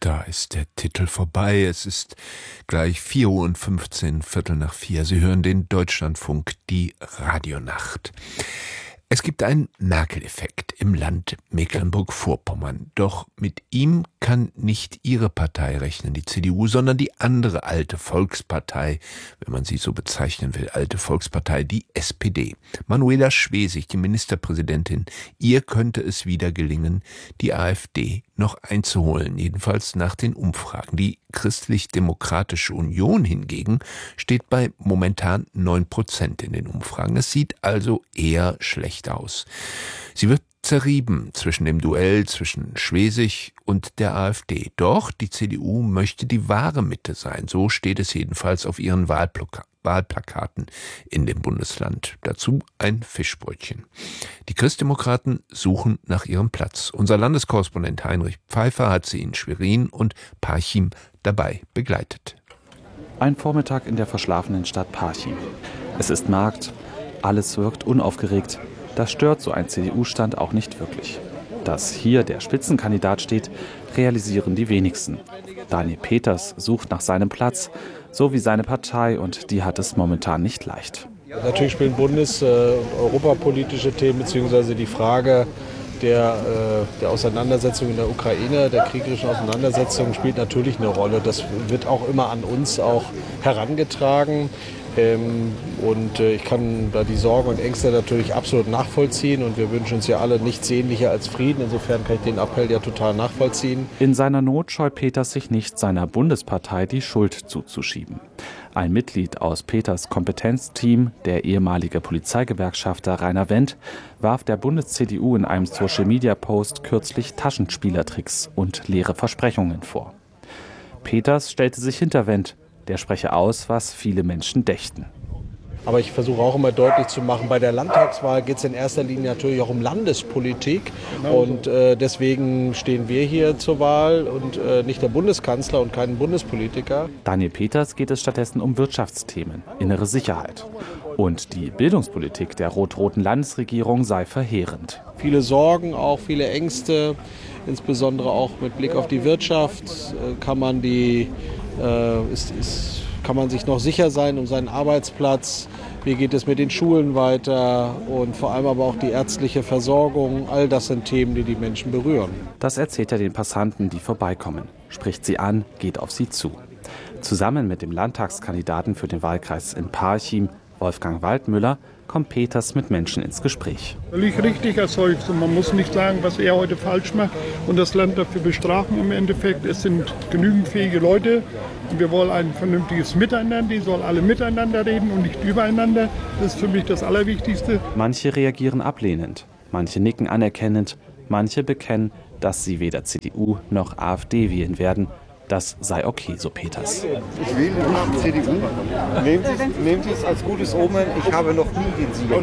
Da ist der Titel vorbei. Es ist gleich 4:15 Uhr, Viertel nach 4. Sie hören den Deutschlandfunk, die Radionacht. Es gibt einen Merkel-Effekt im Land Mecklenburg-Vorpommern. Doch mit ihm kann nicht Ihre Partei rechnen, die CDU, sondern die andere alte Volkspartei, wenn man sie so bezeichnen will, alte Volkspartei, die SPD. Manuela Schwesig, die Ministerpräsidentin, ihr könnte es wieder gelingen, die AfD noch einzuholen, jedenfalls nach den Umfragen. Die Christlich-Demokratische Union hingegen steht bei momentan 9% in den Umfragen. Es sieht also eher schlecht aus. Sie wird zerrieben zwischen dem Duell zwischen Schwesig und der AfD. Doch die CDU möchte die wahre Mitte sein. So steht es jedenfalls auf ihren Wahlplakaten in dem Bundesland. Dazu ein Fischbrötchen. Die Christdemokraten suchen nach ihrem Platz. Unser Landeskorrespondent Heinrich Pfeiffer hat sie in Schwerin und Parchim dabei begleitet. Ein Vormittag in der verschlafenen Stadt Parchim. Es ist Markt, alles wirkt unaufgeregt. Das stört so ein CDU-Stand auch nicht wirklich. Dass hier der Spitzenkandidat steht, realisieren die wenigsten. Daniel Peters sucht nach seinem Platz, so wie seine Partei, und die hat es momentan nicht leicht. Natürlich spielen bundes- und europapolitische Themen bzw. die Frage der Auseinandersetzung in der Ukraine, der kriegerischen Auseinandersetzung spielt natürlich eine Rolle. Das wird auch immer an uns auch herangetragen. Und ich kann da die Sorgen und Ängste natürlich absolut nachvollziehen. Und wir wünschen uns ja alle nichts sehnlicher als Frieden. Insofern kann ich den Appell ja total nachvollziehen. In seiner Not scheut Peters sich nicht, seiner Bundespartei die Schuld zuzuschieben. Ein Mitglied aus Peters Kompetenzteam, der ehemalige Polizeigewerkschafter Rainer Wendt, warf der Bundes-CDU in einem Social-Media-Post kürzlich Taschenspielertricks und leere Versprechungen vor. Peters stellte sich hinter Wendt. Der spreche aus, was viele Menschen dächten. Aber ich versuche auch immer deutlich zu machen, bei der Landtagswahl geht es in erster Linie natürlich auch um Landespolitik. Und deswegen stehen wir hier zur Wahl und nicht der Bundeskanzler und kein Bundespolitiker. Daniel Peters geht es stattdessen um Wirtschaftsthemen, innere Sicherheit. Und die Bildungspolitik der rot-roten Landesregierung sei verheerend. Viele Sorgen, auch viele Ängste, insbesondere auch mit Blick auf die Wirtschaft, kann man sich noch sicher sein um seinen Arbeitsplatz. Wie geht es mit den Schulen weiter und vor allem aber auch die ärztliche Versorgung. All das sind Themen, die die Menschen berühren. Das erzählt er den Passanten, die vorbeikommen. Spricht sie an, geht auf sie zu. Zusammen mit dem Landtagskandidaten für den Wahlkreis in Parchim, Wolfgang Waldmüller, kommt Peters mit Menschen ins Gespräch. Völlig richtig erzeugt. Und man muss nicht sagen, was er heute falsch macht und das Land dafür bestrafen im Endeffekt. Es sind genügend fähige Leute und wir wollen ein vernünftiges Miteinander. Die sollen alle miteinander reden und nicht übereinander. Das ist für mich das Allerwichtigste. Manche reagieren ablehnend, manche nicken anerkennend, manche bekennen, dass sie weder CDU noch AfD wählen werden. Das sei okay, so Peters. Ich wähle nicht die CDU. Nehmt es als gutes Omen. Ich habe noch nie den Sieger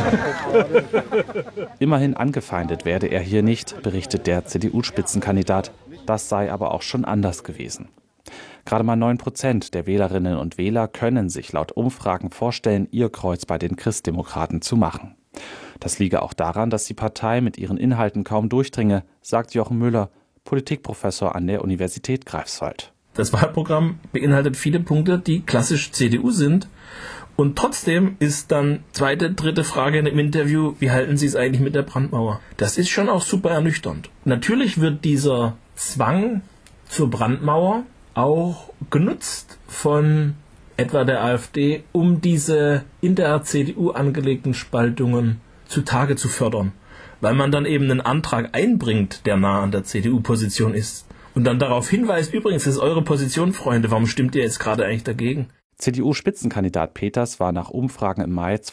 gewählt. Immerhin angefeindet werde er hier nicht, berichtet der CDU-Spitzenkandidat. Das sei aber auch schon anders gewesen. Gerade mal 9% der Wählerinnen und Wähler können sich laut Umfragen vorstellen, ihr Kreuz bei den Christdemokraten zu machen. Das liege auch daran, dass die Partei mit ihren Inhalten kaum durchdringe, sagt Jochen Müller, Politikprofessor an der Universität Greifswald. Das Wahlprogramm beinhaltet viele Punkte, die klassisch CDU sind. Und trotzdem ist dann zweite, dritte Frage in dem Interview, wie halten Sie es eigentlich mit der Brandmauer? Das ist schon auch super ernüchternd. Natürlich wird dieser Zwang zur Brandmauer auch genutzt von etwa der AfD, um diese in der CDU angelegten Spaltungen zutage zu fördern. Weil man dann eben einen Antrag einbringt, der nah an der CDU-Position ist. Und dann darauf hinweist, übrigens, das ist eure Position, Freunde, warum stimmt ihr jetzt gerade eigentlich dagegen? CDU-Spitzenkandidat Peters war nach Umfragen im Mai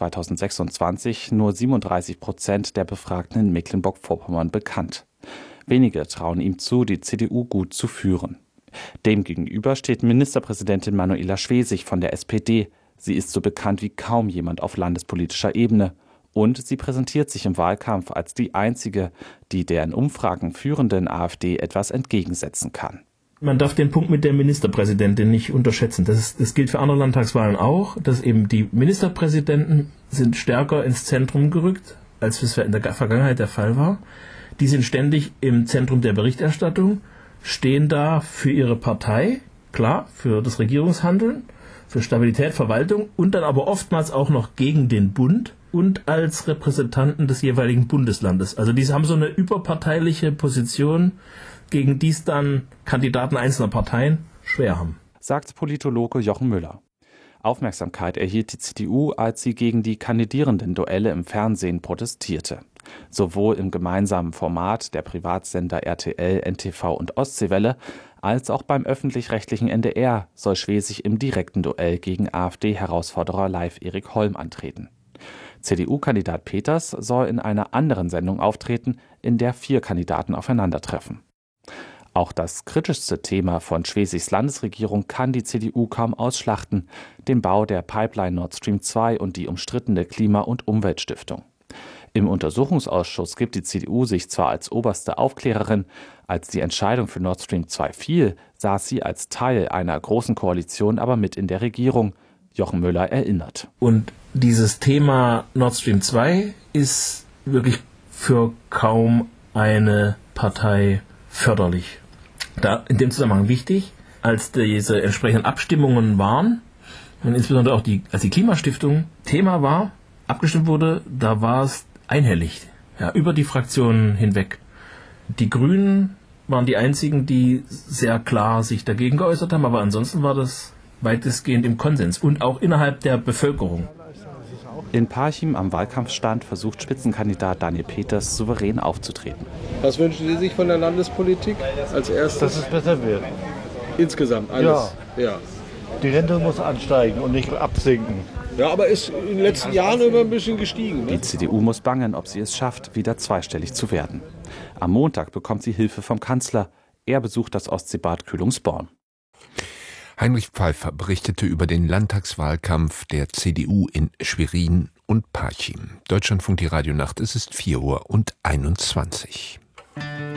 2026 nur 37% der Befragten in Mecklenburg-Vorpommern bekannt. Wenige trauen ihm zu, die CDU gut zu führen. Demgegenüber steht Ministerpräsidentin Manuela Schwesig von der SPD. Sie ist so bekannt wie kaum jemand auf landespolitischer Ebene. Und sie präsentiert sich im Wahlkampf als die einzige, die der in Umfragen führenden AfD etwas entgegensetzen kann. Man darf den Punkt mit der Ministerpräsidentin nicht unterschätzen. Das gilt für andere Landtagswahlen auch, dass eben die Ministerpräsidenten sind stärker ins Zentrum gerückt, als es in der Vergangenheit der Fall war. Die sind ständig im Zentrum der Berichterstattung. stehen da für ihre Partei, klar, für das Regierungshandeln, für Stabilität, Verwaltung und dann aber oftmals auch noch gegen den Bund und als Repräsentanten des jeweiligen Bundeslandes. Also die haben so eine überparteiliche Position, gegen die es dann Kandidaten einzelner Parteien schwer haben. Sagt Politologe Jochen Müller. Aufmerksamkeit erhielt die CDU, als sie gegen die kandidierenden Duelle im Fernsehen protestierte. Sowohl im gemeinsamen Format der Privatsender RTL, NTV und Ostseewelle, als auch beim öffentlich-rechtlichen NDR soll Schwesig im direkten Duell gegen AfD-Herausforderer Live Erik Holm antreten. CDU-Kandidat Peters soll in einer anderen Sendung auftreten, in der 4 Kandidaten aufeinandertreffen. Auch das kritischste Thema von Schwesigs Landesregierung kann die CDU kaum ausschlachten: den Bau der Pipeline Nord Stream 2 und die umstrittene Klima- und Umweltstiftung. Im Untersuchungsausschuss gibt die CDU sich zwar als oberste Aufklärerin, als die Entscheidung für Nord Stream 2 fiel, saß sie als Teil einer großen Koalition aber mit in der Regierung. Jochen Müller erinnert. Und dieses Thema Nord Stream 2 ist wirklich für kaum eine Partei förderlich. Da in dem Zusammenhang wichtig, als diese entsprechenden Abstimmungen waren und insbesondere auch als die Klimastiftung Thema war, abgestimmt wurde, da war es einhellig, ja, über die Fraktionen hinweg. Die Grünen waren die einzigen, die sehr klar sich dagegen geäußert haben, aber ansonsten war das weitestgehend im Konsens und auch innerhalb der Bevölkerung. In Parchim am Wahlkampfstand versucht Spitzenkandidat Daniel Peters souverän aufzutreten. Was wünschen Sie sich von der Landespolitik als erstes? Dass es besser wird. Insgesamt alles? Ja. Die Rente muss ansteigen und nicht absinken. Ja, aber ist in den letzten Jahren immer ein bisschen gestiegen. Ne? Die CDU muss bangen, ob sie es schafft, wieder zweistellig zu werden. Am Montag bekommt sie Hilfe vom Kanzler. Er besucht das Ostseebad Kühlungsborn. Heinrich Pfeiffer berichtete über den Landtagswahlkampf der CDU in Schwerin und Parchim. Deutschlandfunk, die Radionacht, es ist 4:21 Uhr.